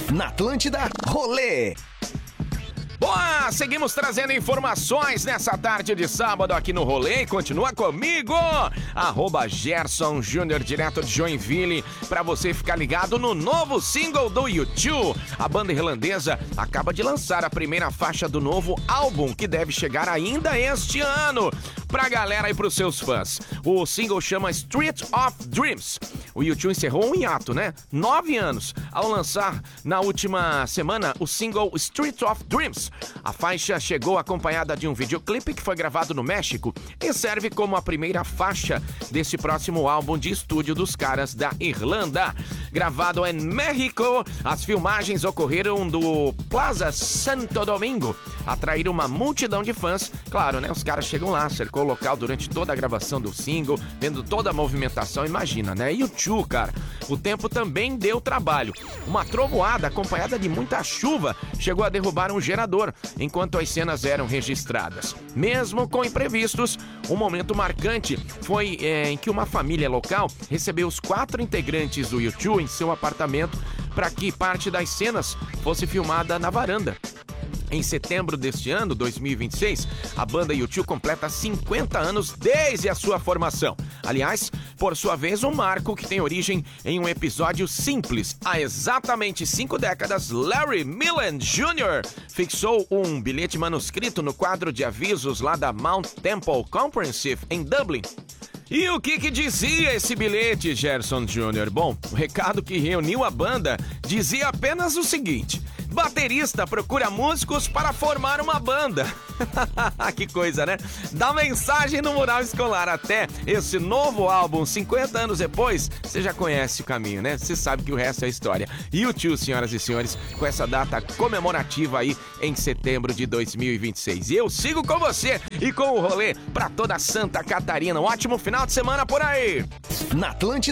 Na Atlântida, Rolê. Boa, seguimos trazendo informações nessa tarde de sábado aqui no Rolê. Continua comigo, @Gerson Júnior, direto de Joinville, pra você ficar ligado no novo single do U2. A banda irlandesa acaba de lançar a primeira faixa do novo álbum, que deve chegar ainda este ano pra galera e pros seus fãs. O single chama Street of Dreams. O U2 encerrou um hiato, né? 9 anos, ao lançar na última semana o single Street of Dreams. A faixa chegou acompanhada de um videoclipe que foi gravado no México e serve como a primeira faixa desse próximo álbum de estúdio dos caras da Irlanda. Gravado em México, as filmagens ocorreram do Plaza Santo Domingo. Atraíram uma multidão de fãs. Claro, né? Os caras chegam lá, cercou o local durante toda a gravação do single, vendo toda a movimentação, imagina, né? E o U2, cara, o tempo também deu trabalho. Uma trovoada acompanhada de muita chuva chegou a derrubar um gerador enquanto as cenas eram registradas. Mesmo com imprevistos, um momento marcante foi em que uma família local recebeu os 4 integrantes do U2 em seu apartamento para que parte das cenas fosse filmada na varanda. Em setembro deste ano, 2026, a banda U2 completa 50 anos desde a sua formação. Aliás, por sua vez, um marco que tem origem em um episódio simples. Há exatamente 5 décadas, Larry Millen Jr. fixou um bilhete manuscrito no quadro de avisos lá da Mount Temple Comprehensive, em Dublin. E o que dizia esse bilhete, Gerson Jr.? Bom, o recado que reuniu a banda dizia apenas o seguinte: baterista procura músicos para formar uma banda. Que coisa, né? Da mensagem no mural escolar até esse novo álbum, 50 anos depois, você já conhece o caminho, né? Você sabe que o resto é história. E o U2, senhoras e senhores, com essa data comemorativa aí em setembro de 2026. E eu sigo com você e com o Rolê pra toda Santa Catarina. Um ótimo final de semana por aí! Na Atlântida.